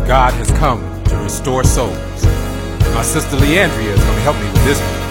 God has come to restore souls. My sister Leandria is going to help me with this one.